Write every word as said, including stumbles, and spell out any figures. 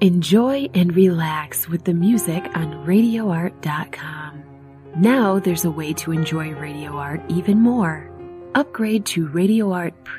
Enjoy and relax with the music on radio art dot com. Now there's a way to enjoy Radio Art even more. Upgrade to Radio Art